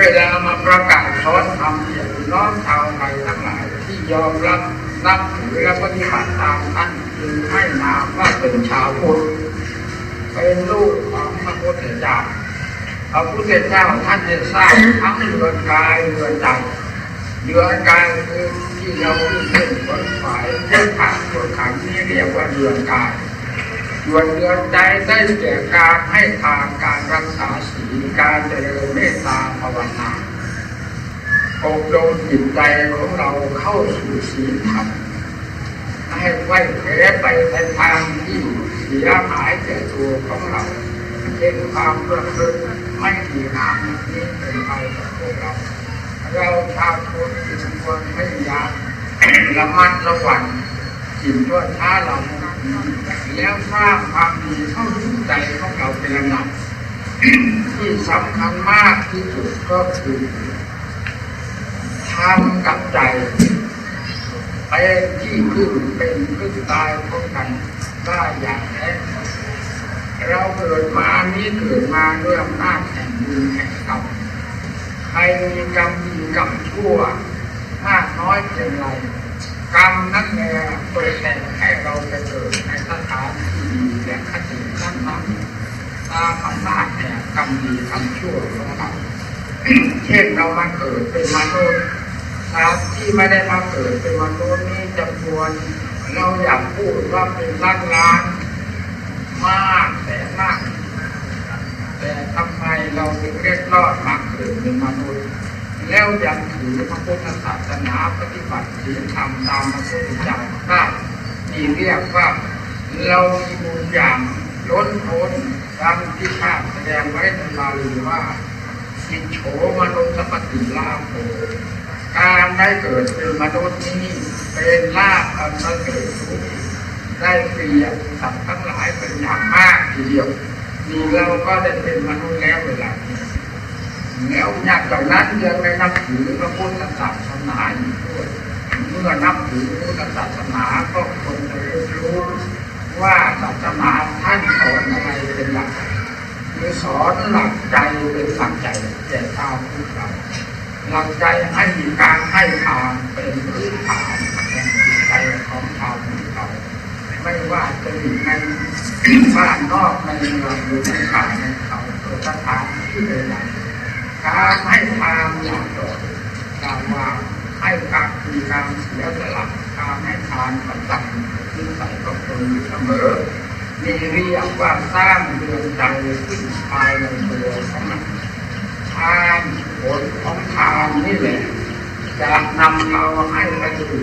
ลามาประกาศสอนธรรมเกี่ยวกับน้องชาวไทยทั้งหลายที่ยอมรับนับถือและปฏิบัติตามท่านจึงให้นามว่าเป็นชาวพุทธเป็นลูกของพระพุทธเจ้าพระพุทธเจ้าท่านจะสร้างทั้งเรือนกายเรือนใจเรือนกายคือที่เราเล่นบนฝ่ายเจ้าขาตัวขันนี้เรียกว่าเรือนกายส่วนเรือนใจได้แก่การให้ทานการรักษาศีลการเจริญเมตตาภาวนาอบรมจิตใจของเราเข้าสู่ศีลธรรมให้ไว้แผลไปในทางที่เสียหายแก่ตัวของเราเช่นความประพฤติไม่ดีงามนี้เป็นไปกับพวกเราชาวพุทธจึงควรพยายามระมัดระวังสิ่งชั่วช้าเราแล้วสร้างความดีเข้าสู่ใจของเราเป็นลำดับที่สำคัญมากที่สุดก็คือทำกับใจเป็นที่พึ่งเป็นพึ่งตายของกันได้อย่างแท้เราเกิดมานี้เกิดมาด้วยอำนาจแห่งบุญแห่งกรรมใครมีกรรมดีกรรมชั่วมากน้อยเพียงไรกรรมนั้นแหละตัวแต่งให้เราไปเกิดในสถานที่ดีและคตินั้นตามอำนาจแห่งกรรมดีกรรมชั่วของเราเช่นเรามาเกิดเป็นมนุษย์ที่ไม่ได้มาเกิดเป็นมนุษย์นี้จำนวนเราอยากพูดว่าเป็นล้านมากแต่มากแต่ทำไมเราถึงเรียกรอดมาเกิดเป็นมนุษย์แล้วยังถือพระพุทธศาสนาปฏิบัติศีลธรรมตามพระพุทธเจ้าได้นี่เรียกว่าเรามีบุญอย่างล้นพ้นตามที่ข้าแสดงไว้ในบาลีว่าสิโฉมนุสปฏิลาโภการได้เกิดเป็นมนุษย์นี้เป็นลาภอันประเสริฐสูงได้เปรียบสัตว์ทั้งหลายเป็นอย่างมากทีเดียวนี่เราก็ได้เป็นมนุษย์แล้วเวลานี้แล้วจากนั้นยังได้นับถือพระพุทธศาสนาอยู่ด้วยเมื่อนับถือพระพุทธศาสนาก็ควรจะรู้ว่าศาสนาท่านสอนอะไรเป็นหลักคือสอนหลักใจเป็นหลักใจแก่ชาวพุทธเราหลักใจให้มีการให้ทานเป็นพื้นฐานแห่งจิตใจของชาวพุทธเราไม่ว่าจะอยู่ในบ้านนอกในเมืองหรือในป่าในเขาสถานที่ใดการให้ทานอย่างโดดการว่าให้การมีการเสียสละการให้ทานประจำที่ใส่กับตนอยู่เสมอนี่เรียกว่าสร้างเรือนใจขึ้นภายในตัวของมันทานผลของทานนี่แหละจะนำเราให้ไปสู่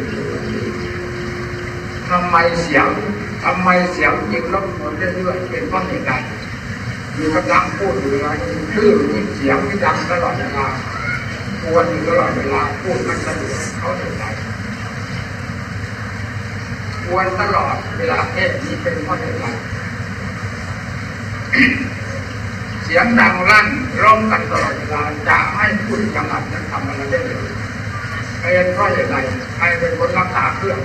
ทำไมเสียงยิงรบกวนเรื่อยๆเป็นเพราะเหตุใดมีกำลังพูดอยู่เลยคลื่นมีเสียงที่ดังตลอดเวลาควรอยู่ตลอดเวลาพูดมันสะดวกเขาเหตุใดควรตลอดเวลาเทศนี้เป็นเพราะเหตุใดเสียงดังลั่นร้องกันตลอดเวลาจะให้พูดจังหวัดนั้นทำอะไรได้เลยเป็นเพราะเหตุใดใครเป็นคนรักษาเครื่อง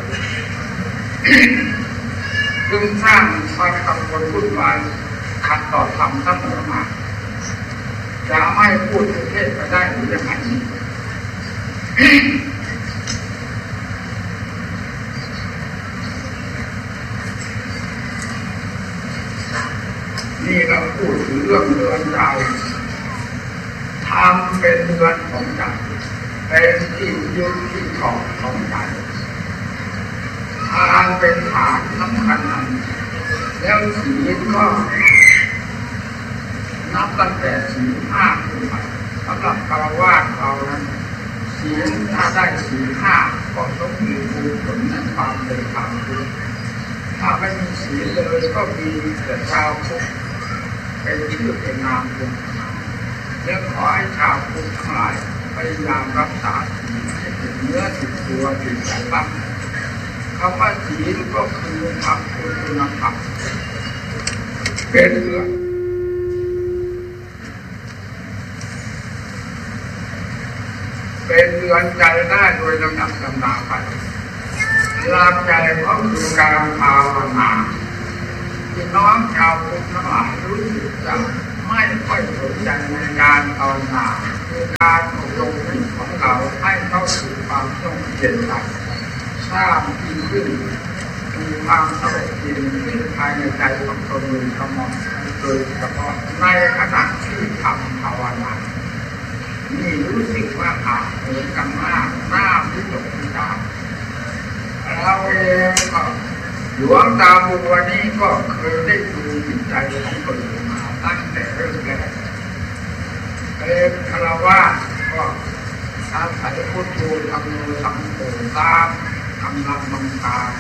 จึงสร้างความกังวลวุ่นวายขัดต่อธรรมเสมอมาจะไม่พูดเทศไปได้หรือยังไงนี่เราพูดถึงเรื่องเรือนใจทำเป็นเรือนของใจเป็นที่ยึดที่เกาะของใจทานเป็นฐานสำคัญแล้วศีลก็นับตั้งแต่ศีลห้าขึ้นไปสำหรับฆราวาสเรานั้นศีลถ้าได้ศีลห้าก็ต้องมีบุญผลในความเป็นธรรมด้วยถ้าไม่มีศีลเลยก็มีแต่ชาวพุทธเป็นชื่อเป็นนามเพียงและขอให้ชาวพุทธทั้งหลายพยายามรักษาศีลให้ถึงเนื้อถึงตัวถึงใจบ้างคำว่าศีลก็คือธรรมคุณธรรมเป็นเรือนใจได้โดยลำดับลำดาไปหลักใจก็คือการภาวนาที่น้องชาวพุทธทั้งหลายรู้สึกจะไม่ค่อยสนใจในการภาวนาคือการอบรมของเราให้เข้าสู่ความต้องเปลี่ยนแปลงสร้างที่ขึ้นมีความสงบเย็นขึ้นภายในใจของตนเองทั้งหมดโดยเฉพาะในขณะที่ทำภาวนานี่รู้สึกว่าอาจเหมือนกันมากหน้าวิตกวิจารณ์เราเองก็หลวงตาบัวนี้ก็เคยได้ดูจิตใจของตนเองมาตั้งแต่เริ่มแรกเป็นคารวะก็อาศัยพุทโธธรรมโมสังโฆตามกำลังบังการ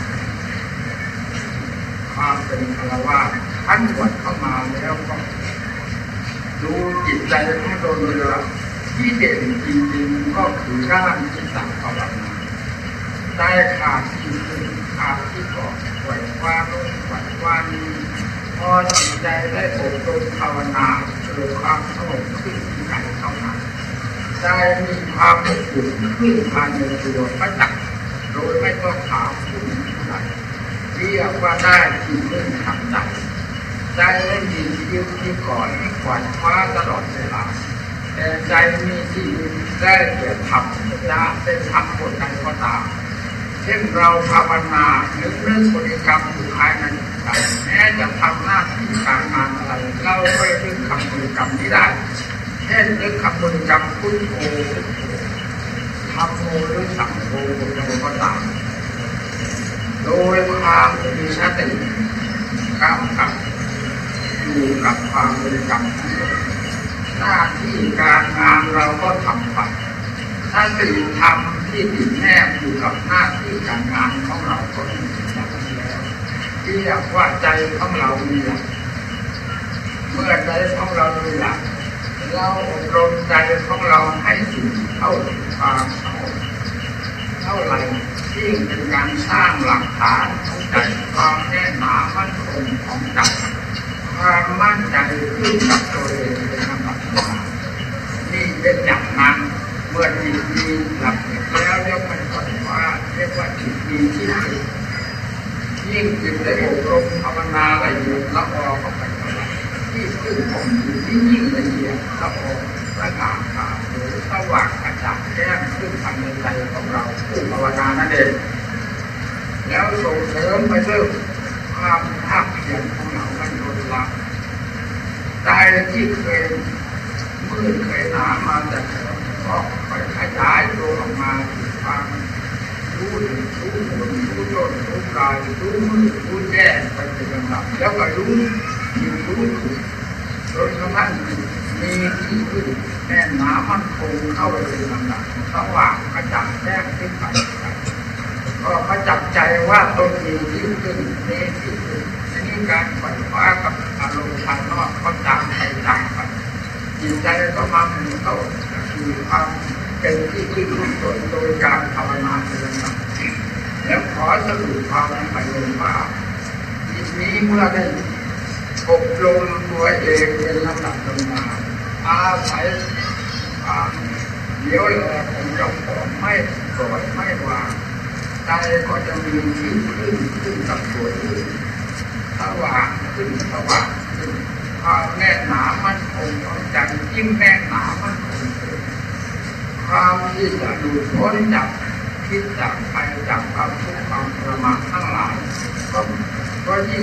ความเป็นคารวะท่านบวชเข้ามาแล้วก็ดูจิตใจของตนเองที่เด่นจริงๆก็คือด้านจิตตภาวนาได้ขาดที่ขึ้นขาดที่ก่อปล่อยว่าลงปล่อยว่านี้พอจิตใจได้อบรมภาวนาเกิดความสงบขึ้นที่ใจเท่านั้นได้มีความอบอุ่นขึ้นภายในตัวประจักษ์โดยไม่ต้องถามผู้อื่นใดเรียกว่าได้ที่พึ่งทางใจใจไม่มีที่ที่ก่อนที่ขวัญคว้าตลอดเวลาแต่ใจมีที่ได้เกิดธรรมจะเป็นธรรมบทใดก็ตามเช่นเราภาวนานึกเรื่องบริกรรมอยู่ภายในใจแม้จะทำหน้าที่การงานอะไรเราก็นึกคำบริกรรมนี้ได้เช่นนึกคำบริกรรมพุทโธธรรมโมหรือสังโฆก็ตามโดยความมีสติกำกับอยู่กับความบริกรรมหน้าที่การงานเราก็ทำไปถ้าสิ่งทำที่ติดแนบอยู่กับหน้าที่การงานของเราก็มีอย่างนี้แล้วเรียกว่าใจของเรามีหลักเมื่อใจของเรามีหลักเราอบรมใจของเราให้ถึงเข้าถึงความสงบเท่าไหร่ที่เป็นการสร้างหลักฐานของใจความแน่นหนามั่นคงของใจความมั่นใจขึ้นกับตัวเองเป็นลำดับนี่เป็นอย่างนั้นเมื่อจิตมีหลักแล้วเรียกมันก็ว่าเรียกว่าจิตมีที่สุดยิ่งจิตได้อบรมภาวนาละเอียดละออเข้าไปที่ขึ้นของจิตที่ยิ่งละเอียดละออประกาศข่าวหรือสว่างกระจ่างแจ้งขึ้นภายในใจของเราผู้ภาวนานั่นเองแล้วส่งเสริมไปด้วยความภาคเพียรของเราไม่ลดละใจที่เคยมืดเคยหนามาแต่ก็ค่อยขยายตัวออกมาสู่ความรู้ถึงรู้ผลรู้ต้นรู้ปลายรู้มืดรู้แจ้งไปเป็นลำดับแล้วก็รู้ยิ่งรู้ถูกจนกระทั่งมีที่ขึ้นแน่นหนามั่นคงเข้าไปเป็นลำดับสว่างกระจ่างแจ้งขึ้นไปก็ประจักษ์ใจว่าตนมีที่ขึ้นมีที่ขึ้นนี่การปล่อยคว้ากับอารมณ์ภายนอกก็จางไปจางไปจิตใจก็มาถึงเข้าสู่ความเป็นที่ขึ้นของตนโดยการภาวนาเป็นลำดับแล้วขอสรุปความไปเลยว่าจิตนี้เมื่อได้อบรมตัวเองเป็นลำดับลงมาอาศัยความเลี้ยวแลของเจ้าของไม่ปล่อยไม่วางใจก็จะมีที่ขึ้นกับตัวเองสว่างขึ้นสว่างขึ้นความแน่นหนามั่นคงของใจยิ่งแน่นหนามั่นคงความที่จะดูพ้นจากคิดจากไปจากความทุกข์ความทรมานทั้งหลายก็ยิ่ง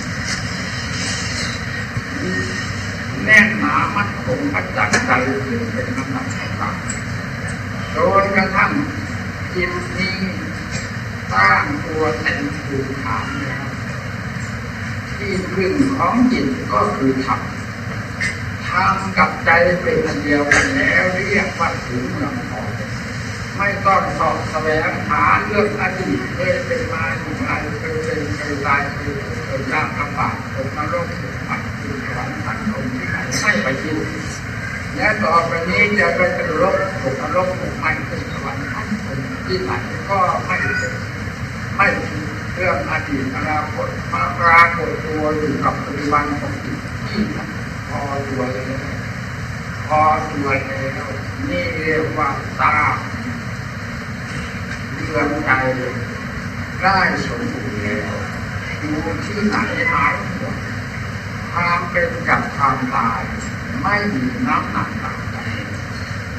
แน่นหนามั่นคงประจักษ์ใจขึ้นเป็นลำดับต่างๆจนกระทั่งจิตนี้สร้างตัวเต็มภูมิฐานแล้วที่พึ่งของจิตก็คือธรรมธรรมกับใจเป็นอันเดียวกันแล้วเรียกว่าถึงเมืองพอไม่ต้องสอบแสวงหาเรื่องอดีตเคยเป็นมาอย่างไรเคยเป็นเคยตายเคยยากลำบากตกนรกตกภัยตกสวรรค์สันตมที่ไหนไม่ไปคิดและต่อไปนี้จะไปเป็นโรคตกนรกตกภัยตกสวรรค์สันตมที่ไหนก็ไม่เรื่องอดีตอนาคตมาปรากฏตัวอยู่กับปัจจุบันของจิตที่พอตัวแล้วนี่เรียกว่าทราบเรื่องใจได้สมบูรณ์แล้วอยู่ที่ไหนหายหมดความเป็นกับความตายไม่มีน้ำหนักต่างกัน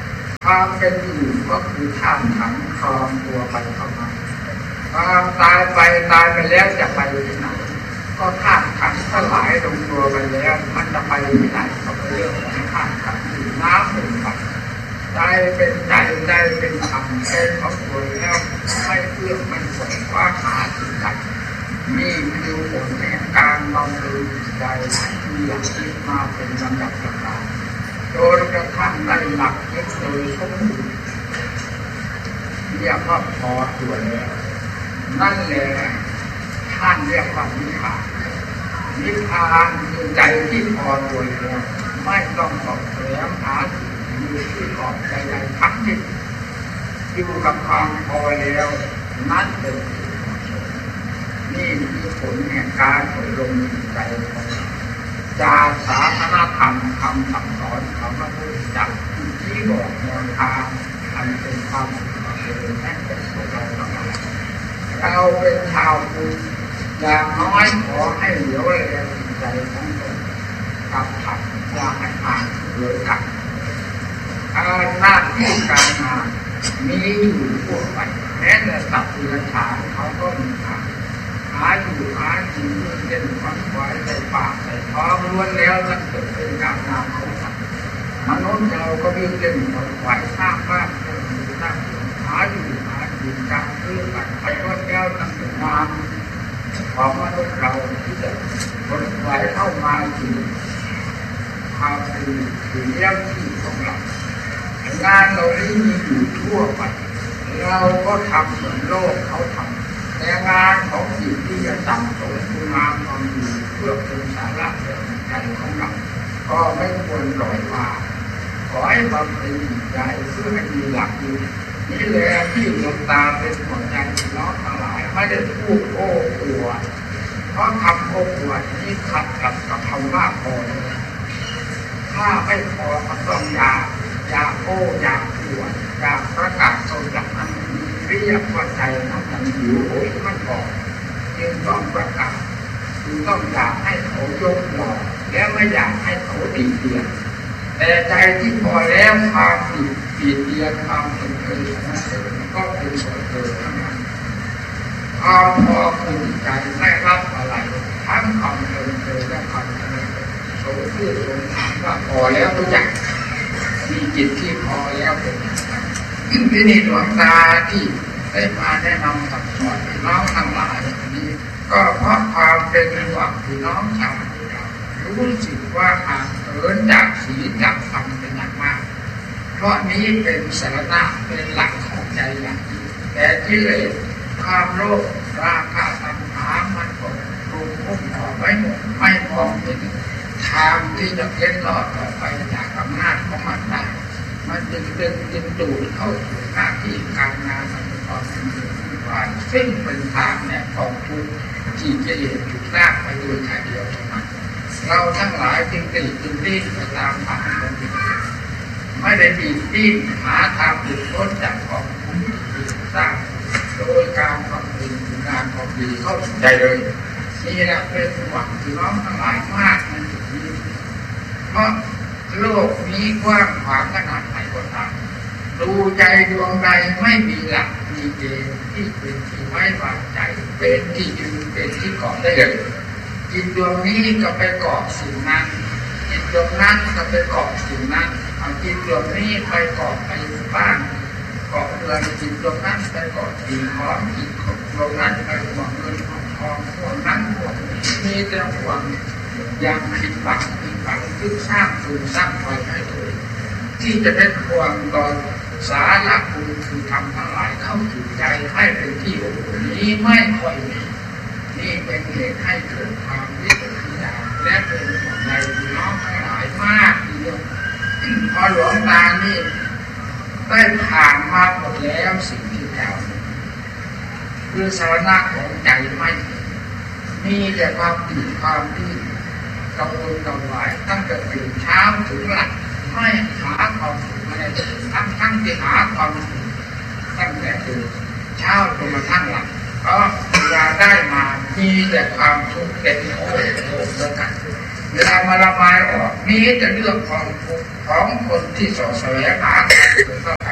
ความเป็นอยู่ก็คือท่านขันครองตัวไปเข้ามาความตายไปแล้วจะไปที่ไหนก็ท่านขันสลายลงตัวไปแล้วมันจะไปที่ไหนก็เป็นเรื่องของท่านขันอยู่น้ำเป็นไฟใจเป็นใจเป็นธรรมเป็นของตัวแล้วไม่เพื่อไม่สวยว่าหาสิ่งใดนี่คือผลแห่งการบำเพ็ญใจที่หลักคิดมาเป็นลำดับต่างๆโดยกระทั่งได้หลักคิดโดยสมบูรณ์เรียกว่าพอตัวแล้วนั่นแหละท่านเรียกว่านิพพานนิพพานคือใจที่พอตัวแล้วไม่ต้องสอบแสวงหาอยู่ที่ขอบใจใดทั้งสิ้นอยู่กับความพอแล้วนั่นเป็นนี่คือผลแห่งการอบรมจิตใจของจากศาสนาธรรมคำสั่งสอนของพระพุทธเจ้าที่บอกแนวทางอันเป็นความสุขเป็นแห่งเป็นสุขเราเป็นชาวพุทธอย่างน้อยขอให้เหลียวแลจิตใจของตนกับธรรมอย่าให้ห่างเลยกันหน้าที่การงานมีอยู่ทั่วไปแม้แต่สัตว์เลี้ยงฉานเขาก็มีทางหาอยู่หากินเช่นฝันไว้ในป่าในท้องล้วนแล้วนั่นเกิดเป็นการงานของสัตว์มนุษย์เราก็วิ่งเล่นฝันไว้สร้างบ้านสร้างหาอยู่หากินการเพื่อปัดไปล้วนแล้วนั่นเป็นงานของมนุษย์เราที่จะผลไหวเข้ามาถึงความเป็นถึงเรื่องที่ของเรางานเราที่มีอยู่ทั่วไปเราก็ทำเหมือนโลกเขาทำแต่งานของจิตที่จะสั่งสมคุณงามความดีเพื่อเป็นสาระแห่งใจของเราก็ไม่ควรปล่อยวางขอให้บำเพ็ญจิตใจเพื่อให้มีหลักอยู่นี่แหละที่หลวงตาเป็นหัวใจน้องทั้งหลายไม่ได้พูดโอ้อวดเพราะคำโอ้อวดนี้ขัดกับคำว่าพอถ้าไม่พอมันต้องอยากโอ้อยากอวดอยากประกาศตนอย่างนั้นเรียกว่าใจนั้นมันหิวโหยไม่พอจึงต้องประกาศจึงต้องอยากให้เขายกย่องและไม่อยากให้เขาติเตียนแต่ใจที่พอแล้วความติเตียนความเป็นเคยนั้นก็เป็นส่วนเกินทั้งนั้นความพอคือใจไม่รับอะไรทั้งความเป็นเคยและความเป็นโสชื่อสมถามว่าพอแล้วทุกอย่างมีจิตที่พอแล้วเป็นที่นี่ดวงตาที่ได้มาแนะนำสั่งสอนพี่น้องทั้งหลายนี้ก็เพราะความเป็นห่วงพี่น้องชาวพุทธรู้สึกว่าห่างเหินจากศีลจากธรรมเป็นอย่างมากเพราะนี้เป็นสาระเป็นหลักของใจอย่างยิ่งแต่กิเลสความโลภราคะตัณหามันกดรุมพุ่งต่อไว้หมดไม่มองเห็นทางที่จะเล็ดลอดต่อไปจากอำนาจของมันได้มันจึงดูดเข้าสู่หน้าที่การงานของตนเป็นซึ่งเป็นทางแห่งของทุกข์ที่จะเห็นถูกลากไปโดยทางเดียวเท่านั้นเราทั้งหลายจึงดิ้นไปตามทางของจิตไม่ได้ดิ้นหาทางหลุดพ้นจากกองทุกข์ที่สร้างโดยการบำเพ็ญงานความดีเข้าถึงใจเลยนี่แหละเป็นหวังที่น้องทั้งหลายมากในจุดนี้เพราะโลกนี้กว้างขวางขนาดไหนก็ตามดูใจดวงใดไม่มีหลักมีเกณฑ์ที่เป็นที่ไว้วางใจเป็นที่ยืนเป็นที่เกาะได้เลยจิตดวงนี้ก็ไปเกาะสิ่งนั้นจิตดวงนั้นก็ไปเกาะสิ่งนั้นเอาจิตดวงนี้ไปเกาะไปบ้านเกาะเรือนจิตดวงนั้นไปเกาะสิ่งของจิตดวงนั้นไปห่วงเงินห่วงทองห่วงนั้นห่วงมีแต่ห่วงอย่างผิดหวังที่สร้างคืนสร้างไว้ให้ตัวที่จะได้ห่วงตอนสาระคุณคือทำทั้งหลายเข้าถึงใจให้เป็นที่อบอุ่นนี้ไม่ค่อยมีนี่เป็นเหตุให้เกิดความวิตกวิจารและเป็นห่วงในพี่น้องทั้งหลายมากทีเดียวพอหลวงตานี่ได้ผ่านมาหมดแล้วสิ่งที่แถวคือสาระของใจไม่มีแต่ความติดความที่กำลังกำวายตั้งแต่ตื่นเช้าถึงหลับไม่หาความสุขอะไรทั้งที่หาความสุขตั้งแต่ตื่นเช้าจนมาทั้งหลับเพราะเวลาได้มามีแต่ความทุกข์เป็นโอ้โหแล้วกันเวลามาระบายออกมีแต่เรื่องความทุกข์ของคนที่สอแสวงหาความสุข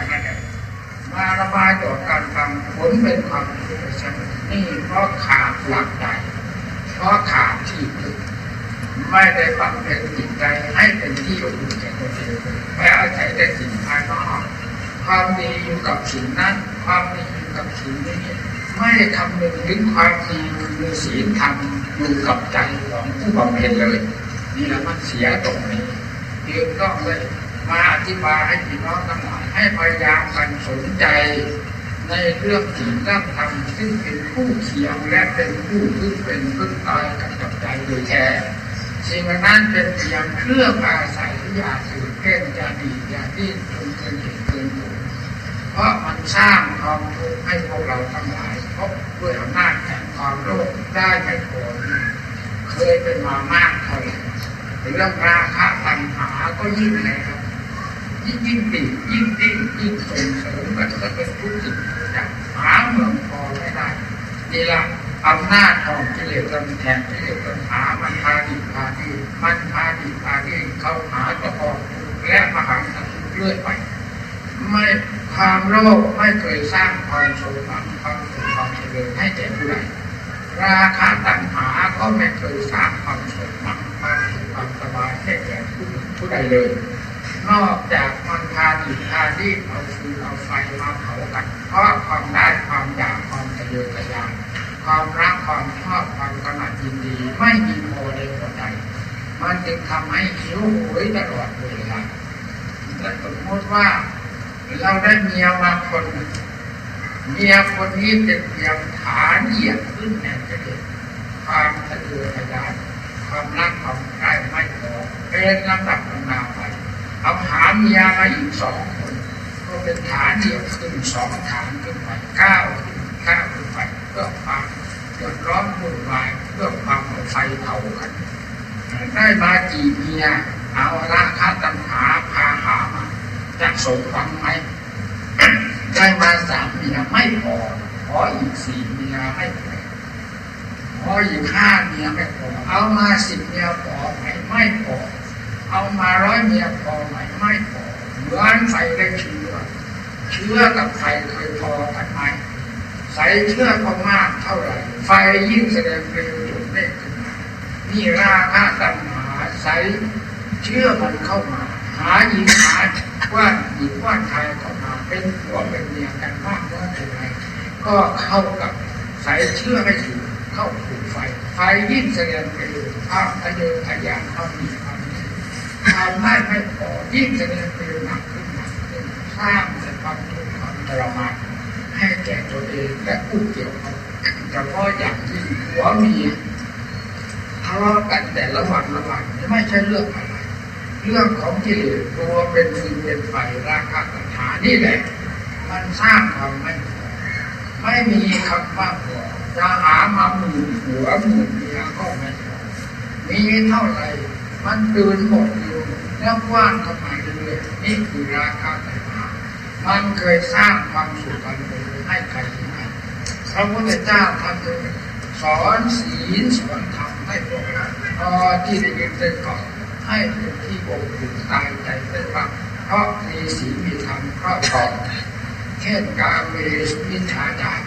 ลเป็นความทุกข์ไปซะนี่เพราะขาดหลักใจเพราะขาดที่พึ่งไม่ได้บำเพ็ญจิตใจให้เป็นที่อบอุ่นแก่ตัวเองไปอาศัยแต่สิ่งภายนอกความดีอยู่กับสิ่งนั้นความดีอยู่กับสิ่งนี้ไม่คำนึงถึงความดีคือศีลธรรมอยู่กับใจของผู้บำเพ็ญเลยนี่แหละมันเสียตรงนี้จึงต้องเลยมาอธิบายให้พี่น้องทั้งหลายให้พยายามกันสนใจในเรื่องศีลเรื่องธรรมซึ่งเป็นคู่เคียงและเป็นคู่พึ่งเป็นพึ่งตายกับใจโดยแท้สิ่งนั้นเป็นเพียงเครื่องอาศัยอย่าสืบเพ่งอย่าดีอย่าดิ้นจนเกินเหตุเกินผลเพราะมันสร้างความทุกข์ให้พวกเราทั้งหลายเพราะด้วยอำนาจแห่งความโลภได้ไม่พอเคยเป็นมามากเท่าไหร่เรื่องราคะตัณหาก็ยิ่งเลยครับยิ่งติดยิ่งดิ้นยิ่งส่งเสริมกันก็เป็นทุกสิ่งอย่างหาเมืองพอไม่ได้นี่ละอำนาจของกิเลสแทนกิเลสตัณหามันพาดิพาดีเข้าหาตะกอนและมหาสัตว์เรื่อยไปไม่ความโลภไม่เคยสร้างความโศกความสุขความเจริญให้แก่ผู้ใดราคะตัณหาก็ไม่เคยสร้างความโศกความสุขความสบายให้แก่ผู้ใดเลยนอกจากมันพาดิพาดีเอาฟืนเอาไฟมาเผากันเพราะความได้ความอยากความทะเยอทะยานความรักความชอบความกำหนัดยินดีไม่มีพอในหัวใจมันจึงทำให้หิวโหยตลอดเวลาและสมมติว่าเราได้เมียมาคนเมียคนนี้เป็นเพียงฐานเหยียบขึ้นแห่งกิเลสความทะเยอทะยานความรักความใคร่ไม่พอเป็นลำดับลำดาไปเอาหาเมียมาอีก2 คนก็เป็นฐานเหยียบขึ้น2 ฐานขึ้นไปก้าวขึ้นไปเพื่อความเดือดร้อนวุ่นวายเพื่อความไฟเผากันได้มากี่เมียเอาราคะตัณหาพาหามาจะสมหวังไหม ได้มา3 เมียไม่พอขออีก4 เมียไม่พอขออีก5 เมียไม่พอเอามา10 เมียพอไหมไม่พอเอามา100 เมียพอไหมไม่พอเหมือนไฟได้เชื้อกับไฟเคยพอกันไหมใส่เชื้อก็มากเท่าไหร่ไฟยิ่งแสดงเร็วจนเร่งขึ้นมานี่ราคะตัณหาใส่เชื้อมันเข้ามาหาหญิงหาว่าหญิงว่าชายเข้ามาเป็นผัวเป็นเมียกันมากน้อยเท่าไหร่ก็เข้ากับใส่เชื้อให้ถูกเข้าถูกไฟยิ่งแสดงเร็วความทะเยอทะยานความดีความได้ไม่พอยิ่งแสดงเร็วหนักขึ้นสร้างแต่ความทุกข์ความทรมานให้แก่ตัวเองและผู้เกี่ยวข้องเฉพาะอย่างยิ่งผัวเมียทะเลาะกันแต่ละวันไม่ใช่เรื่องอะไรเรื่องของกิเลสตัวเป็นฟืนเป็นไฟราคะตัณหานี่แหละมันสร้างความไม่มีคำว่าพอจะหามาหมื่นผัวหมื่นเมียก็ไม่พอมีเท่าไหร่มันตื่นหมดอยู่แล้วว่างทำไมเลยนี่คือราคะตัณหามันเคยสร้างความสุขความเจริญให้ใครที่ไหนพระพุทธเจ้าท่านสอนศีลสอนธรรมให้พวกเราพอที่ได้ยินได้ก่อนให้เป็นที่อบอุ่นตายใจได้บ้างเพราะมีศีลมีธรรมครอบครองเช่นการเวสมิจฉาจาร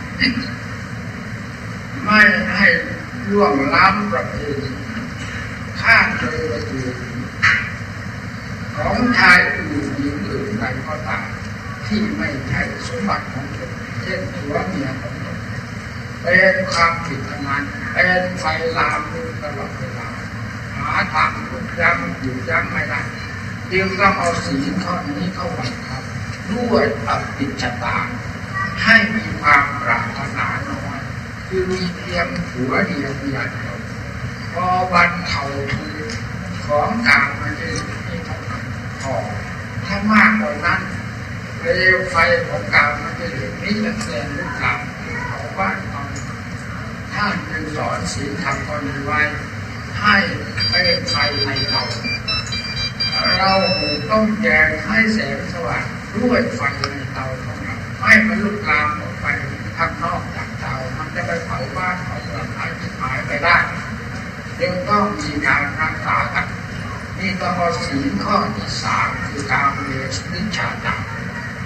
ไม่ให้ล่วงล้ำประเพณีฆ่าโดยประตูของชายอื่นหญิงอื่นใดก็ตามที่ไม่ใช่สมบัติของตนเช่นผัวเมียของตนเป็นความผิดงานเป็นไฟลามตลอดเวลาหาทางหยุดยั้งไม่ได้จึงต้องเอาศีลข้อนี้เข้าบังคับด้วยอภิชฌาให้มีความปรารถนาน้อยคือมีเพียงผัวเดียวเมียเดียวพอบรรเทาทุกข์ของกามมันจะไม่เท่ากันพอถ้ามากกว่านั้นเปลวไฟของกามมันจะเหลือนิดแสดงลุกลามเผาบ้านเอาท่านจึงสอนศีลธรรมข้อนี้ไว้ให้เป็นไฟในเตาเราต้องแยกให้แสงสว่างด้วยไฟในเตาของเราให้มันลุกลามออกไปข้างนอกจากเตามันจะไปเผาบ้านเผาเมืองหายไปได้ยังต้องมีการรักษากันนี่ต้องเอาศีลข้อที่3คือการเวสมิจฉาจาร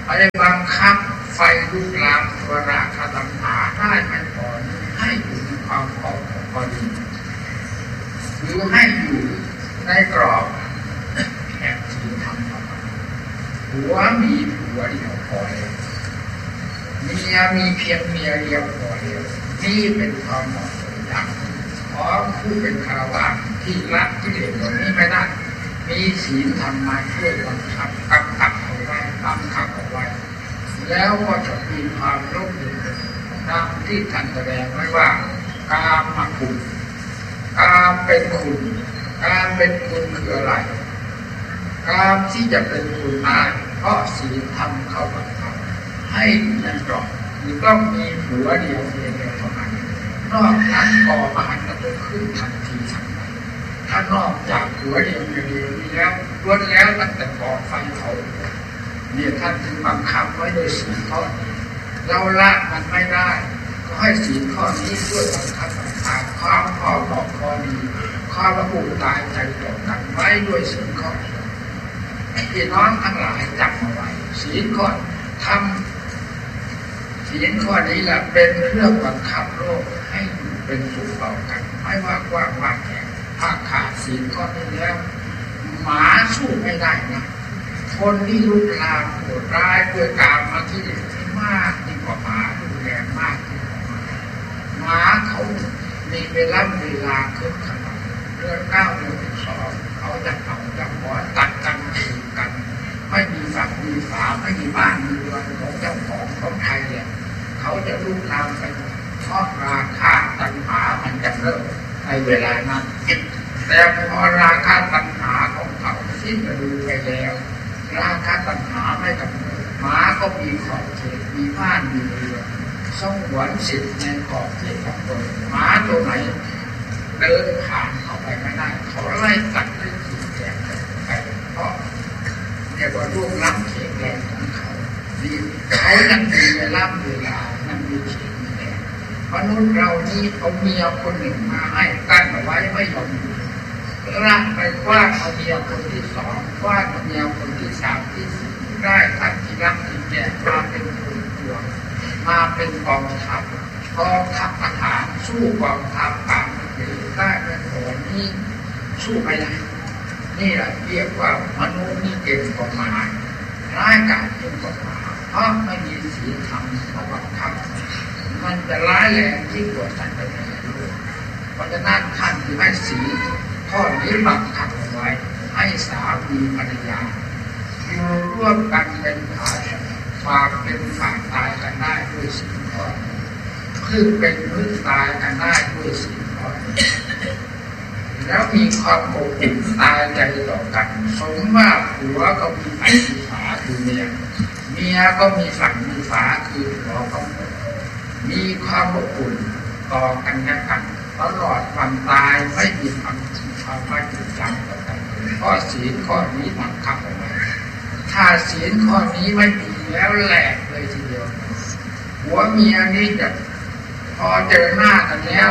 ไปบังคับไฟลุกลามตัวราคะตัณหาได้ไม่พอให้อยู่ในความพอดีหรือให้อยู่ในกรอบแห่งศีลธรรมผัวมีผัวเดียวพอแล้วเมียมีเพียงเมียเดียวพอแล้วนี่เป็นความเหมาะสมอย่างขอผู้เป็นคารวะที่ละกิเลสเหล่านี้ไม่ได้มีศีลธรรมมาช่วยบังคับกำกับเอาไว้บังคับเอาไว้แล้วก็จะมีความร่มเย็นตามที่ท่านแสดงไว้ว่ากามคุณกามเป็นคุณกามเป็นคุณคืออะไรกามที่จะเป็นคุณได้เพราะศีลธรรมเขาบังคับให้ยังกรอบหรือต้องมีผัวเดียวเพียงเดียวเท่านั้นนอกนั้นก่อมหันต์จะขึ้นทันทีทันใดถ้านอกจากผัวเดียวเดียวนี้แล้วล้วนแล้วตั้งแต่ก่อไฟเผาเนี่ยท่านถึงบังคับไว้โดยศีลข้อนี้เราละมันไม่ได้ก็ให้ศีลข้อนี้ช่วยบังคับบังคับความพอเหมาะพอดีความระบุตายใจต่อกันไว้ด้วยศีลข้อนี้พี่น้องทั้งหลายจำเอาไว้ศีลข้อทำศีลข้อนี้แหละเป็นเครื่องบังคับโลกให้อยู่เป็นสุขต่อกันไม่ว่ากว้างว่าแคบถ้าขาดศีลข้อนี้แล้วหมาสู้ไม่ได้นะคนที่ลุกลามโหดร้ายด้วยกามมาที่ที่มากยิ่งกว่าหมาดูแลมากยิ่งกว่าหมาเขามีเวลาขึ้นขนาดเรื่อง9 เรื่อง 2เขาจะเอาจะขอตัดกันถีบกันไม่มีฝักมีฝาไม่มีบ้านมีเรือนของเจ้าของไทยเนี่ยเขาจะลุกลามไปเพราะราคะตัณหามันจะเริ่มในเวลานั้นแต่พอราคะตัณหาของเขาสิ้นฤดูไปแล้วราคะตัณหาไม่กำเนิดหมาก็มีขอบเขตมีบ้านมีเรือนสงวนสิทธิ์ในขอบเขตของตนหมาตัวไหนเดินผ่านเข้าไปไม่ได้เขาไล่กัดไล่ขีดแกะไปเพราะเรียกว่าร่วงล้ำเขตแดนของเขาดีเขานั้นมีเวลานั้นมีเขตมีแดนมนุษย์เรานี่เอาเมียคนหนึ่งมาให้กั้นเอาไว้ไม่ยอมร่างไปกว้างเอาเมียคนที่2กว้างเอาเมียคนที่3ที่4ได้ทักที่รักที่แก่มาเป็นคนตัวมาเป็นกองทัพทหารสู้กองทัพต่างได้เป็นคนนี้สู้ไม่ได้นี่แหละเรียกว่ามนุษย์นี่เก่งกว่าหมาร้ายกาจเก่งกว่าหมาเพราะไม่มีศีลธรรมมาบังคับมันจะร้ายแรงยิ่งกว่าสัตว์ในโลกเพราะฉะนั้นท่านจึงให้ศีลข้อนี้บังคับเอาไว้ให้สามีภรรยาอยู่ร่วมกันเป็นฝากเป็นฝากตายกันได้ด้วยศีลข้อนี้คือเป็นพึ่งตายกันได้ด้วยศีลข้อนี้แล้วมีความอบอุ่นตายใจต่อกันสมว่าผัวก็มีฝักมีฝาคือเมียก็มีฝักมีฝาคือผัวก็มีความอบอุ่นต่อกันและกันตลอดวันตายไม่มีความไม่ถูกจำต่อกันเพราะศีลข้อนี้บังคับเอาไว้ถ้าศีลข้อนี้ไม่มีแล้วแหลกเลยทีเดียวหัวเมียนี่จะพอเจอหน้ากันแล้ว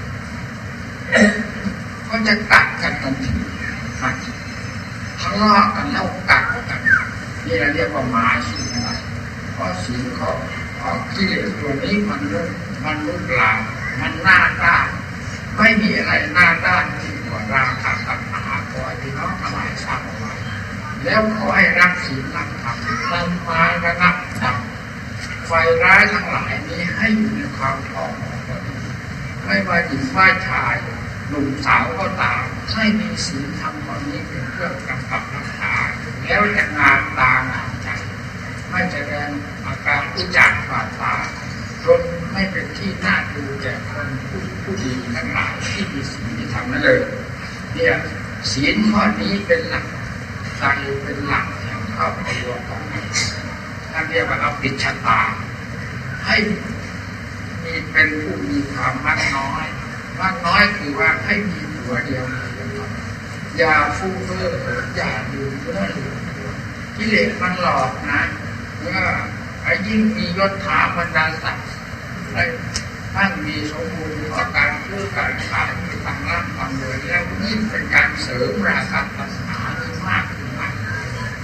ก็จะกัดกันทันทีทะเลาะกันแล้วกัดกันนี่เราเรียกว่าหมาศีลนะเพราะศีลข้อกิเลสตัวนี้มันลุกลามมันหน้าด้านไม่มีอะไรหน้าด้านที่กว่าราคะตัณหาขอที่น้องทั้งหลายทราบเอาไว้แล้วขอให้รักศีลรักธรรมนำมาระงับดับไฟร้ายทั้งหลายนี้ให้อยู่ในความพอเหมาะพอดีไม่ว่าหญิงว่าชายหนุ่มสาวก็ตามให้มีศีลธรรมข้อนี้เป็นเครื่องกำกับรักษาแล้วจะงามตางามใจไม่แสดงอาการอุจจาระบาดตาจนไม่เป็นที่น่าดูแก่คนผู้ดีทั้งหลายที่มีศีลที่ทำนั่นเลยเนี่ยศีลข้อนี้เป็นหลักใจเป็นหลักแห่งครอบครัวของเราท่านเรียกว่าเอาปิดชะตาให้มีเป็นผู้มีความมากน้อยคือว่าให้มีผัวเดียวอย่าฟู่เฟ้ออย่าลืมเนื้อลืมตัวกิเลสมันหลอกนะเมื่อยิ่งมียศถาบรรดาศักดิ์ท่านมีสมบูรณ์เพราะการซื้อการขายมีทางร่ำทางรวยแล้วยิ่งเป็นการเสริมราคะตัณหาที่มากขึ้นไป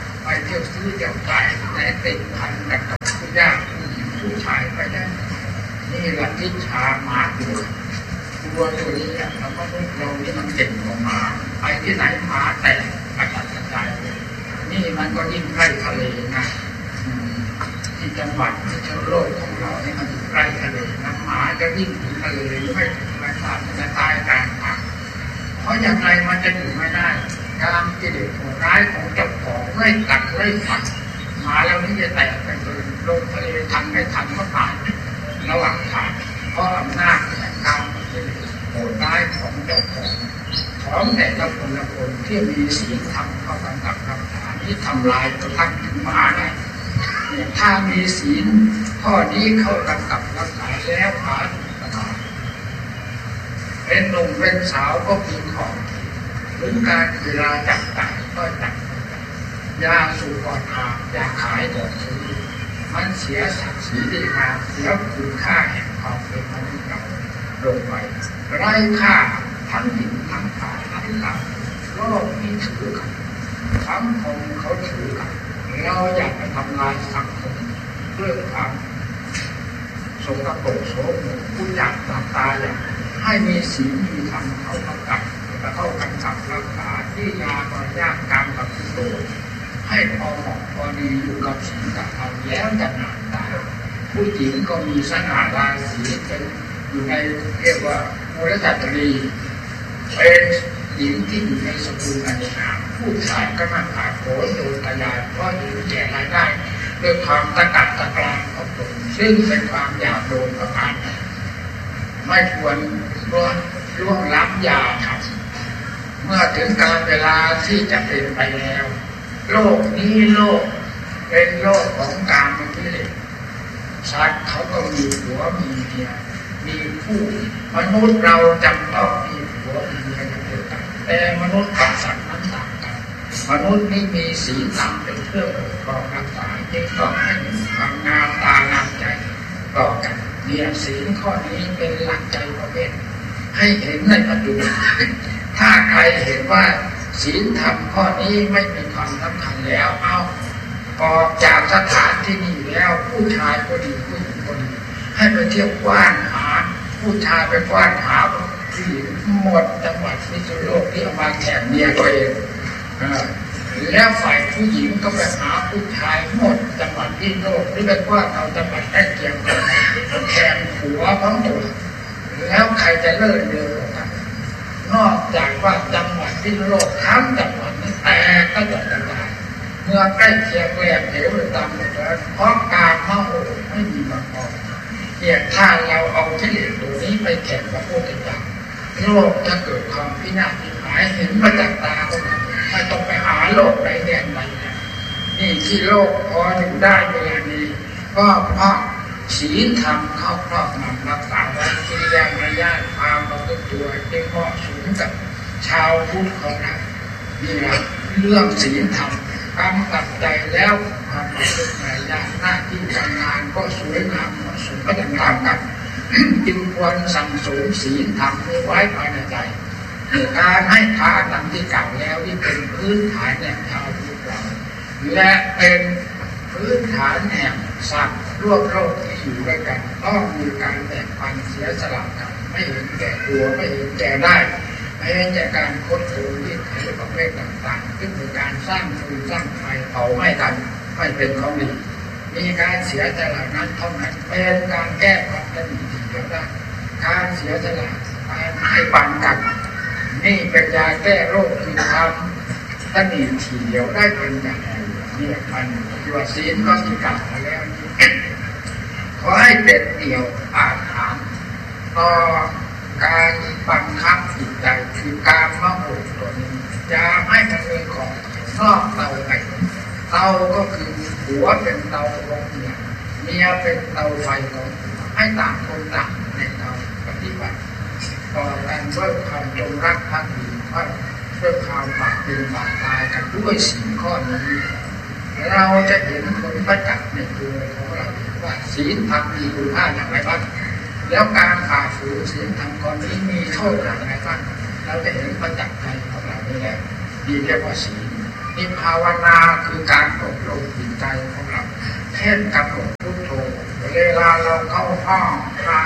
เที่ยวซื้อเที่ยวขายแต่ติดพันกับผู้ยากผู้หญิงผู้ชายไปได้นี่แหละทิชาหมาตัวตัวนี้แหละแล้วก็เรานี่มันเก่งกว่าหมาไปที่ไหนหมาแต่กระจัดกระจายนี่มันก็ยิ่งใกล้ทะเลนะที่จังหวัดที่ชนโลกของเราเนี่ยมันใกล้ทะเลนะหมาจะวิ่งถึงทะเลไม่ถึงไม่ขาดจะตายกลางทางเพราะอย่างไรมันจะอยู่ไม่ได้การกิเลสโหดร้ายของเจ้าของไล่กัดไล่ฝันหมาแล้วนี่จะแตกไปเลยลงทะเลทันไม่ทันก็ตายระหว่างทางเพราะอำนาจแห่งการกิเลสโหดร้ายของเจ้าของแต่ละคนที่มีศีลธรรมเข้ากำกับรักษาที่ทำลายกระทั่งถึงหมาได้ถ้ามีศีลข้อนี้เข้ากำกับรักษาแล้วหาประทานเป็นหนุ่มเป็นสาวก็มีของถึงการเวลาจับตายก็จับยาสูบก่อนขาดยาขายก่อนซื้อมันเสียศักดิ์ศรีดีงามเสียคุณค่าแห่งความเป็นมนุษย์เราลงไปไร้ค่าทั้งหญิงทั้งชายทั้งหลังโลกนี้ถือกันสังคมเขาถือกันเราอยากไปทำลายสังคมเรื่องความสกปรกโสมมผู้อยากตาตาอยากให้มีศีลมีธรรมเขากำกับและเข้ากำกับรักษาที่ยาบริยากการกับตัวให้พอเหมาะพอดีอยู่กับศีลกับธรรมแล้วจะนานตายผู้หญิงก็มีสง่าราศีเป็นอยู่ในเรียกว่ามูลจัตรีเป็นหญิงที่อยู่ในสกุลอันงามผู้ชายก็มาขาดโผล่โดยตายายเพราะอยู่แก่รายได้ด้วยความตะกัดตะกรางของตนซึ่งเป็นความอยากโดนประการไม่ควรล่วงล้ำยาครับเมื่อถึงการเวลาที่จะเป็นไปแล้วโลกนี้โลกเป็นโลกของการมกิเลสสัตว์เขาก็มีผัวมีเมียมีคู่มนุษย์เราจำต้องมีผัวมีเมียกันเดียวกันแต่มนุษย์กับสัตว์นั้นต่างกันมนุษย์นี่มีศีลธรรมเป็นเครื่องปกครองรักษาจึงต้องให้มีความงามตางามใจต่อกันเนี่ยศีลข้อนี้เป็นหลักใจประเภทให้เห็นในปัจจุบันถ้าใครเห็นว่าศีลธรรมข้อนี้ไม่มีความสำคัญแล้วเอาออกจากสถานที่นี้แล้วผู้ชายก็ดีผู้หญิงก็ดีให้ไปเที่ยวกว้านหาผู้ชายไปกว้านหาผู้หญิงหมดจังหวัดพิษณุโลกที่เอามาแข่งเมียตัวเองแล้วฝ่ายผู้หญิงก็ไปหาผู้ชายหมดจังหวัดพิษณุโลกที่ไปกว้านเอาจังหวัดใกล้เคียงกันแข่งผัวของตัวแล้วใครจะเลิศเร็วกว่ากันนอกจากว่าจังหวัดพิษณุโลกทั้งจังหวัดนี้แต่ก็จะกระจายเมื่อใกล้เคียงแหลมเหวตามหมดแล้วเพราะการเมาไม่มีมาพอเนี่ยถ้าเราเอากิเลสตัวนี้ไปแข่งกับพระพุทธเจ้าโลกจะเกิดความพินาศพิหายเห็นมาจากตาของเราไม่ต้องไปหาโลกใดแดนใดนี่ที่โลกพออยู่ได้เวลานี้ก็เพราะศีลธรรมเข้าครอบงำรักษาไว้กิริยามารยาทความประพฤติตัวที่เหมาะสมกับชาวพุทธของเรานี่แหละเรื่องศีลธรรมกำกับใจแล้วความประพฤติมารยาทหน้าที่การงานก็สวยงามเหมาะสมก็จะตามกันจึงควรสั่งสมศีลธรรมไว้ภายในใจการให้ทานดังที่กล่าวแล้วที่เป็นพื้นฐานแห่งชาวพุทธเราและเป็นพื้นฐานแห่งสัตว์ร่วมโลกที่อยู่ด้วยกันต้องมีการแบ่งปันเสียสละกันไม่เห็นแก่ตัวไม่เห็นแก่ได้ไม่เห็นแก่การคดโกงที่ใช้ประเภทต่างๆซึ่งเป็นการสร้างฟืนสร้างไฟเผาไหม้กันไม่เป็นของดีมีการเสียสละนั้นเท่านั้นเป็นการแก้ความตนีทีเดียวได้การเสียสละการให้ปันกันนี่เป็นยาแก้โรคคือความตนีทีเดียวได้เป็นอย่างไรเนี่ยมันตัวศีลก็ที่กล่าวมาแล้วขอให้เด็ดเดี่ยวอาถรรพ์ต่อการบังคับจิตใจคือการมโหตัวนี้จะให้มันเป็นของนอกเตาไปเตาก็คือหัวเป็นเตาของเมียเป็นเตาไฟของให้ต่างคนต่างในเตาปฏิบัติต่อกันด้วยความจงรักภักดีด้วยความบากเป็นบากตายกันด้วยสิ่งข้อนี้เราจะเห็นคนประจักษ์ในตัวของเราว่าศีลธรรมมีคุณค่าอย่างไรบ้างแล้วการฝ่าฝืนศีลธรรมข้อนี้มีโทษอย่างไรบ้างเราจะเห็นประจักษ์ใจของเราได้แล้วดีเรียกว่าศีลนี่ภาวนาคือการอบรมจิตใจของเราเช่นกำหนดพุทโธเวลาเราเข้าห้องพระ